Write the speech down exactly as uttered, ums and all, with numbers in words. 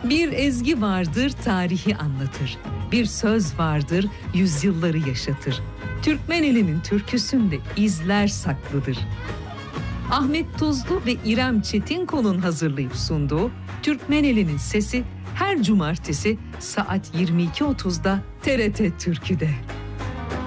Bir ezgi vardır, tarihi anlatır. Bir söz vardır, yüzyılları yaşatır. Türkmen elinin türküsünde izler saklıdır. Ahmet Tuzlu ve İrem Çetinkol'un hazırlayıp sunduğu Türkmen elinin sesi her cumartesi saat yirmi iki otuzda T R T Türkü'de.